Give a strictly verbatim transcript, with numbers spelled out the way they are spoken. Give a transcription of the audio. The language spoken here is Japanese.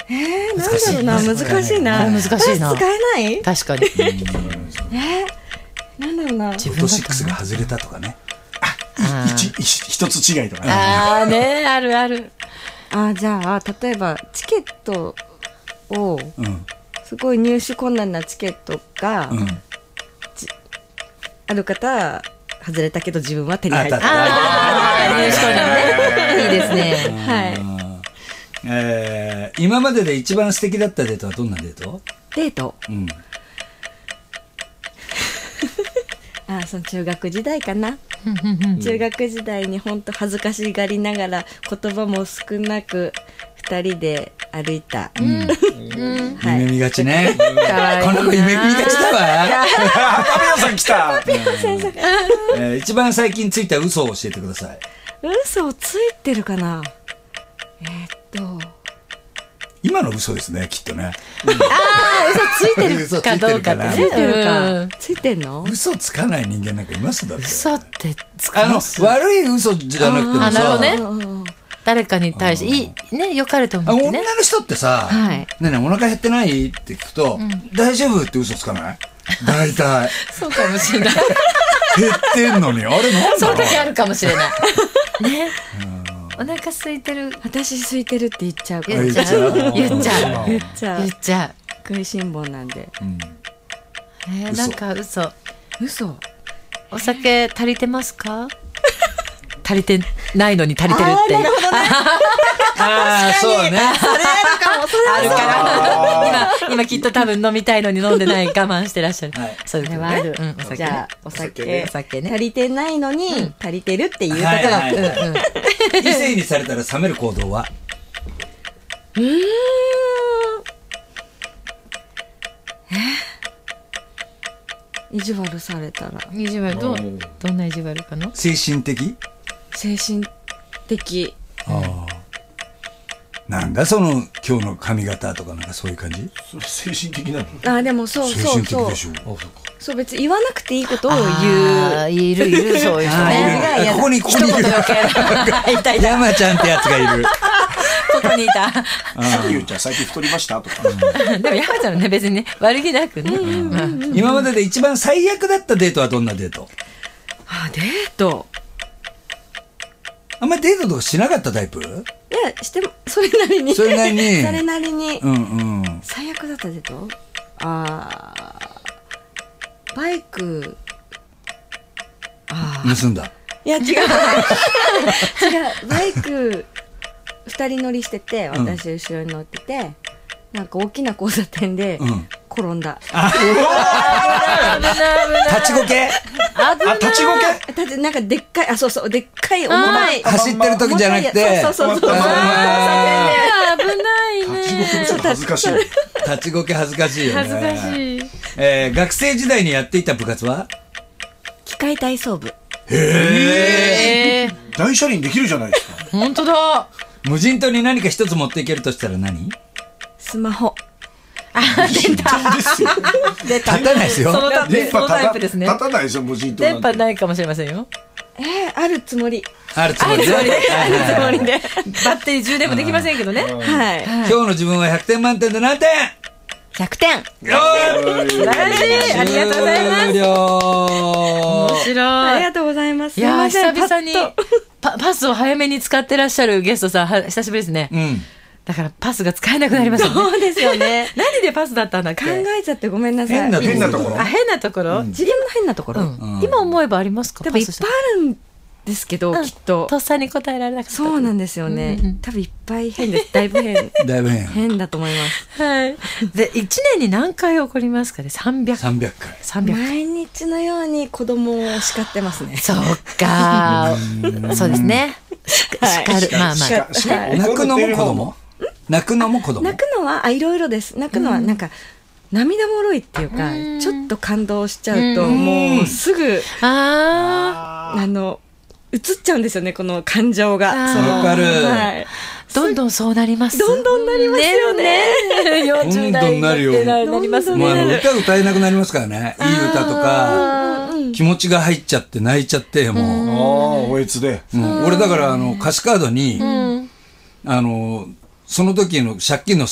えー、なんだろうな、難しいな。 難しいな。 使えない？ 確かに。 えー、なんだろうな。 オートシックスが外れたとかね。あ、一一つ違いとかね。 ああね、あるある。 あ、じゃあ例えばチケットを、うん、すごい入手困難なチケットが、うん、ある方外れたけど自分は手に入った。 ああ、入手困難ね。いいですね。 はい。 えー、今までで一番素敵だったデートはどんなデート？ デート？ うん。 あ、その中学時代かな。中学時代に本当恥ずかしがりながら言葉も少なく二人で歩いた。 うん。はい、夢見がちね。この子夢見がちだわ。 パピヨさん来た。 えー、一番最近ついた嘘を教えてください。 嘘ついてるかな。えー、っと今の嘘ですね、きっとね。 うん、ああ、嘘ついてるかどうかついてるか。ついてんの？ 嘘つかない人間なんかいますだって。 嘘ってつかます？ あの悪い嘘じゃなくてもさ。 あ、なるほどね。誰かに対していいね、良かれと思ってね。 女の人ってさ、はい、ねえねえお腹減ってないって聞くと、うん、大丈夫って嘘つかない？大体。 そうかもしれない。 減ってんのにあれなんだろう。 その時あるかもしれない。ね。お腹空いてる。 私空いてるって言っちゃうから。 言っちゃう。言っちゃう。 言っちゃう。 言っちゃう。 食いしん坊なんで。うん、 えー、なんか嘘。 嘘。 お酒足りてますか？足りてないのに足りてるって。 ああ、そうね。 それあるかも。それあるから。今、今きっと多分飲みたいのに飲んでない我慢してらっしゃる。はい、 それはある。じゃあ、お酒、お酒ね。足りてないのに足りてるっていうことが。 異性にされたら冷める行動は？ うーん。え？意地悪されたら。 意地悪、ど、どんな意地悪かな？ 精神的？ 精神的。 ああ。なんだその今日の髪型とかなんかそういう感じ？ それ精神的なの？ あ、でもそうそうそう。 精神的でしょ。 そう別に言わなくていいことを言う。 いるいるそういう人ね。 ここにここにいる。山ちゃんってやつがいる。 ここにいた。 ゆうちゃん最近太りましたとか。 でも山ちゃんはね別にね悪気なくね。 今までで一番最悪だったデートはどんなデート？ あ、デート。 あんまりデートとかしなかったタイプ？ いや、しても、それなりに。 それなりに。 それなりに。 うんうん。 最悪だったデート？あー、バイク、 あ盗んだ。 いや、違う。違う。バイク、二人乗りしてて、私後ろに乗ってて、うん、なんか大きな交差点で、転んだ。 あ、立ちこけ？ あ、立ちこけ？ 立ち、なんかでっかい、あ、そうそう、でっかい重い。 走ってる時じゃなくて。 そうそうそうそう。 危ないね。 立ちこけもちょっと恥ずかしい。 立ちこけ恥ずかしいよね。 恥ずかしい。 えー、学生時代にやっていた部活は？ 機械体操部。 へー。大車輪できるじゃないですか。 本当だ。 無人島に何か一つ持っていけるとしたら何？ スマホ。 あ、出た。 立たないですよ。 そのタイプですね。 立たないですよ、無人島。 電波ないかもしれませんよ。 えー、あるつもり。 あるつもりで。 あるつもりで。バッテリー充電もできませんけどね。 はい。 今日の自分はひゃくてん満点で何点？ ひゃくてん。 よーい。 素晴らしい。ありがとうございます。面白い。 ありがとうございます。 いや、久々にパパスを早めに使ってらっしゃるゲストさん、久しぶりですね。 うん。 だからパスが使えなくなりましたね。 そうですよね。 何でパスだったんだっけ？ 考えちゃってごめんなさい。 変なところ。 あ、変なところ？ 自分の変なところ。 今思えばありますか？ 多分いっぱいあるんですけど、きっと。 とっさに答えられなかった。 そうなんですよね。多分いっぱい変です。だいぶ変。 だいぶ変。 変だと思います。 はい。で、いちねんに何回起こりますかね？さんびゃく。 さんびゃっかい。 さんびゃく。 毎日のように子供を叱ってますね。 そうか。そうですね。叱る。まあまあ。 泣くのも子供？泣くのも子供？ 泣くのは、あ、いろいろです。泣くのは、なんか、涙もろいっていうか、ちょっと感動しちゃうと、もうすぐ、 ああの、映っちゃうんですよね、この感情が。 わかる。 はい。 どんどんそうなります。 どんどんなりますよね。 どんどんなるよ。 なりますね。 もうあの歌歌えなくなりますからね。いい歌とか、気持ちが入っちゃって泣いちゃって、もう。 ああ、おえつで。 俺だから、あの、歌詞カードに、あの、その時の借金の